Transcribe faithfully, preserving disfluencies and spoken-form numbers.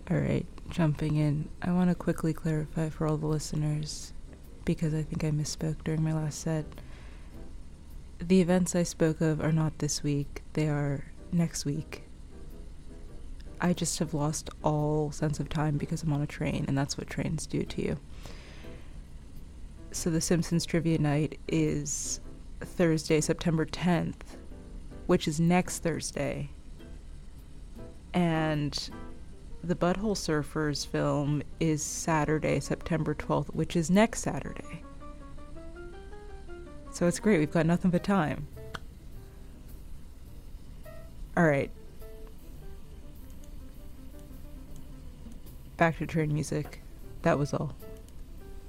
Alright, jumping in. I want to quickly clarify for all the listeners, because I think I misspoke during my last set. The events I spoke of are not this week, they are next week. I just have lost all sense of time because I'm on a train, and that's what trains do to you. So the Simpsons Trivia Night is Thursday, September tenth, which is next Thursday. And the Butthole Surfers film is Saturday, September twelfth, which is next Saturday. So it's great, we've got nothing but time. Alright. Back to train music. That was all.